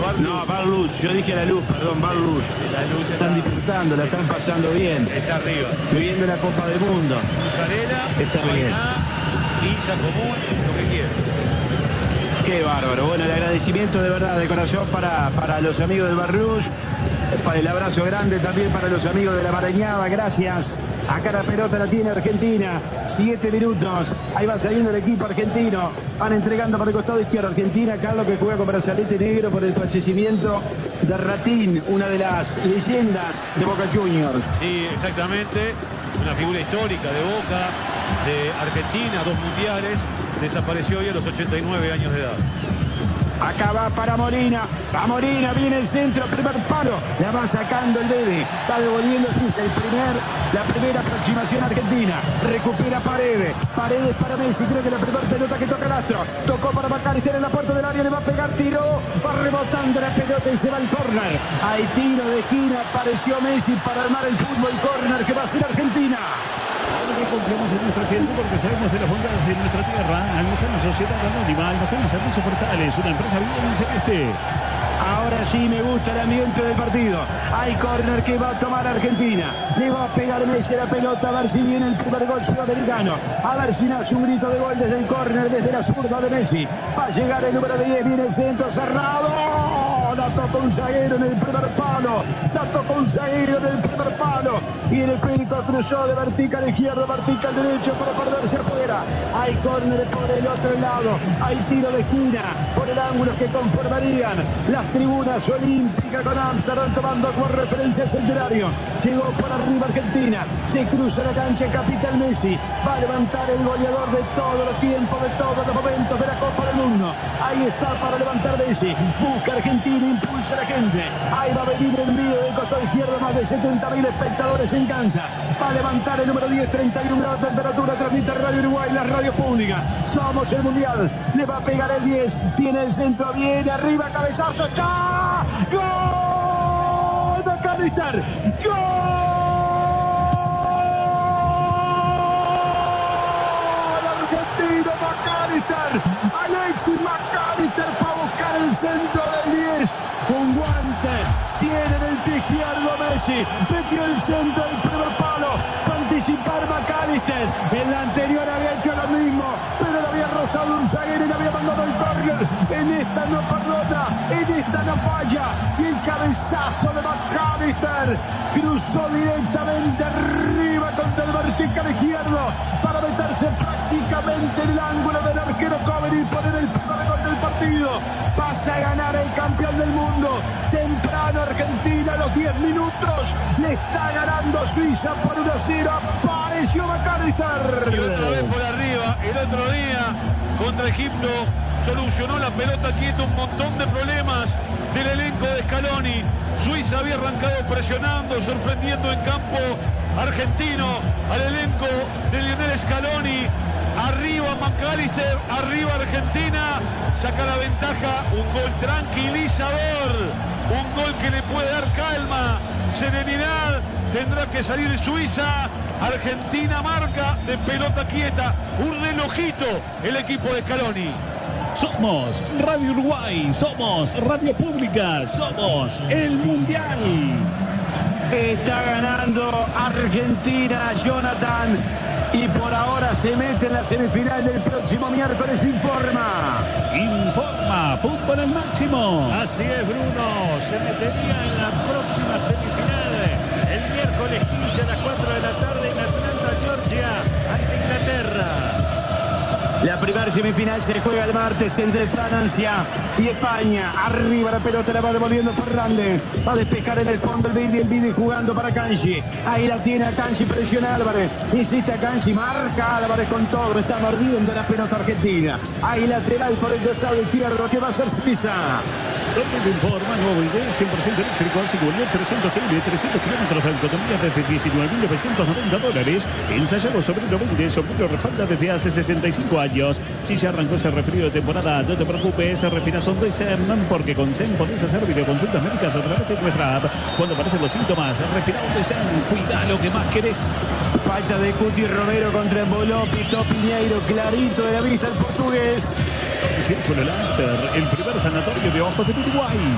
No, Barluz, yo dije la luz, perdón, Barluz. La luz Están disfrutando, la están pasando bien. Está arriba. Viviendo la Copa del Mundo. Musarela, Está bien. pizza común, lo que quieras. Qué bárbaro. Bueno, el agradecimiento de verdad, de corazón para los amigos del Barluz. El abrazo grande también para los amigos de la Marañaba. Gracias. Acá la pelota la tiene Argentina. 7 minutos. Ahí va saliendo el equipo argentino. Van entregando para el costado izquierdo. Argentina, Carlos, que juega con brazalete negro por el fallecimiento de Ratín, una de las leyendas de Boca Juniors. Sí, exactamente. Una figura histórica de Boca, de Argentina, 2 mundiales. Desapareció hoy a los 89 años de edad. Acá va para Molina. Va Molina, viene el centro, primer palo. La va sacando el Bede. Está devolviendo la primera aproximación argentina. Recupera Paredes. Paredes para Messi. Creo que la primera pelota que toca Castro. Tocó para McAllister en la puerta del área. Le va a pegar, tiró. Va rebotando la pelota y se va al córner. Hay tiro de esquina. Apareció Messi para armar el fútbol córner que va a ser Argentina. Que confiamos en nuestra gente porque sabemos de las bondades de nuestra tierra. Almacén Sociedad Anónima, Almacén Servicios Portales, una empresa bien celeste. Ahora sí me gusta el ambiente del partido. Hay córner que va a tomar Argentina. Le va a pegar Messi a la pelota a ver si viene el primer gol sudamericano. A ver si nace un grito de gol desde el córner, desde la zurda de Messi. Va a llegar el número 10, viene el centro cerrado. La tocó un zaguero en el primer palo. La tocó un zaguero en el primer palo. Y el Perico cruzó de vertical izquierdo, vertical derecho para perderse afuera. Hay córner por el otro lado. Hay tiro de esquina por el ángulo que conformarían las tribunas olímpicas con Amsterdam tomando como referencia el centenario. Llegó por arriba Argentina. Se cruza la cancha Capitán Messi. Va a levantar el goleador de todos los tiempos, de todos los momentos de la Copa del Mundo. Ahí está para levantar Messi. Busca Argentina, impulsa a la gente. Ahí va a venir el envío del costado izquierdo. Más de 70.000 espectadores en cancha. Va a levantar el número 10, 31 grados de temperatura. Transmite Radio Uruguay, la radio pública. Somos el Mundial. Le va a pegar el 10. Tiene el centro, viene arriba, cabezazo. ¡Está! ¡Gol! McAllister. ¡Gol! Argentino McAllister. Alexis McAllister para buscar el centro del 10. Un guante. Tiene en el pie izquierdo Messi. Metió el centro del primer palo. Para anticipar McAllister. En la anterior había hecho lo mismo. Pero le había rozado un zaguero y le había mandado el córner. En esta no perdona. En esta no falla. Y el cabezazo de McAllister. Cruzó directamente arriba contra el vertical izquierdo. Para meterse prácticamente en el ángulo del arquero Cover y poner el primer gol del partido. Pasa a ganar el campeón del mundo. Temprano Argentina a los 10 minutos. Le está ganando Suiza por 1-0. Apareció McAllister. Y otra vez por arriba. El otro día contra Egipto solucionó la pelota quieta un montón de problemas del elenco de Scaloni. Suiza había arrancado presionando, sorprendiendo en campo argentino al elenco de Lionel Scaloni. Arriba McAllister, arriba Argentina, saca la ventaja, un gol tranquilizador, un gol que le puede dar calma, serenidad, tendrá que salir Suiza. Argentina marca de pelota quieta, un relojito el equipo de Scaloni. Somos Radio Uruguay, somos Radio Pública, somos el Mundial. Está ganando Argentina, Jonathan. Y por ahora se mete en la semifinal del próximo miércoles. Informa Fútbol al Máximo. Así es, Bruno. Se metería en la próxima semifinal el miércoles 15 a las 4 de la tarde en Atlanta, Georgia, ante Inglaterra. La primera semifinal se juega el martes entre Francia y España. Arriba la pelota, la va devolviendo Fernández. Va a despejar en el fondo el Vidi jugando para Kanji. Ahí la tiene a Kanji, presiona Álvarez. Insiste a Kanji, marca Álvarez con todo. Está mordiendo la pelota argentina. Ahí lateral por el costado izquierdo que va a ser Suiza. Donde informa, nuevo ID, 100% eléctrico, aseguró 300 km, 300 kilómetros de autonomía desde $19.990. Ensayado sobre el 20, sobre lo respalda desde hace 65 años. Si ya arrancó ese referido de temporada, no te preocupes, Refinación de SEM, porque con SEM podés hacer videoconsultas médicas a través de nuestra app. Cuando aparecen los síntomas, Refinación de SEM, cuida lo que más querés. Falta de Cuti Romero contra Mbolopi, Piñeiro, clarito de la vista el portugués. Círculo Láser, el primer sanatorio de ojos de Uruguay.